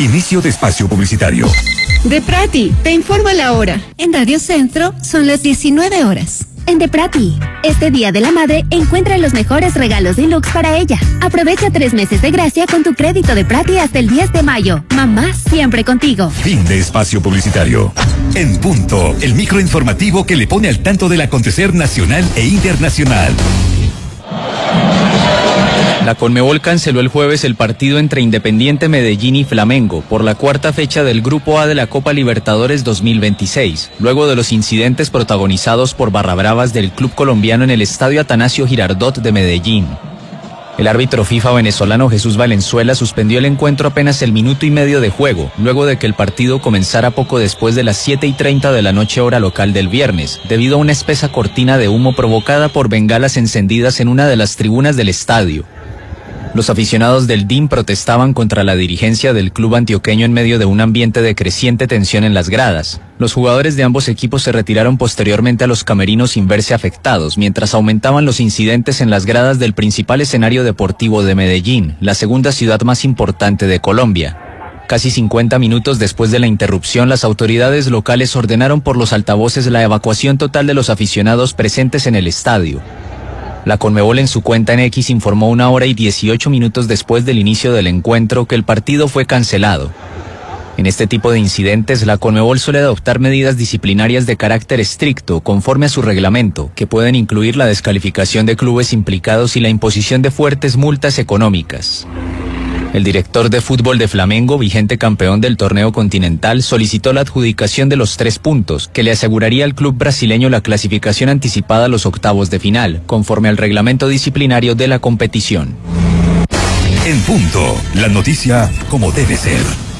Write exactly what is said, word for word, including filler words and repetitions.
Inicio de espacio publicitario. Deprati, te informa la hora. En Radio Centro son las diecinueve horas. En Deprati, este Día de la Madre encuentra los mejores regalos deluxe para ella. Aprovecha tres meses de gracia con tu crédito Deprati hasta el diez de mayo. Mamá siempre contigo. Fin de espacio publicitario. En punto, el microinformativo que le pone al tanto del acontecer nacional e internacional. La Conmebol canceló el jueves el partido entre Independiente Medellín y Flamengo por la cuarta fecha del Grupo A de la Copa Libertadores dos mil veintiséis, luego de los incidentes protagonizados por barrabravas del club colombiano en el Estadio Atanasio Girardot de Medellín. El árbitro FIFA venezolano Jesús Valenzuela suspendió el encuentro apenas el minuto y medio de juego, luego de que el partido comenzara poco después de las siete y treinta de la noche hora local del viernes, debido a una espesa cortina de humo provocada por bengalas encendidas en una de las tribunas del estadio. Los aficionados del D I M protestaban contra la dirigencia del club antioqueño en medio de un ambiente de creciente tensión en las gradas. Los jugadores de ambos equipos se retiraron posteriormente a los camerinos sin verse afectados, mientras aumentaban los incidentes en las gradas del principal escenario deportivo de Medellín, la segunda ciudad más importante de Colombia. Casi cincuenta minutos después de la interrupción, las autoridades locales ordenaron por los altavoces la evacuación total de los aficionados presentes en el estadio. La Conmebol en su cuenta en X informó una hora y dieciocho minutos después del inicio del encuentro que el partido fue cancelado. En este tipo de incidentes, la Conmebol suele adoptar medidas disciplinarias de carácter estricto conforme a su reglamento, que pueden incluir la descalificación de clubes implicados y la imposición de fuertes multas económicas. El director de fútbol de Flamengo, vigente campeón del torneo continental, solicitó la adjudicación de los tres puntos, que le aseguraría al club brasileño la clasificación anticipada a los octavos de final, conforme al reglamento disciplinario de la competición. En punto, la noticia como debe ser.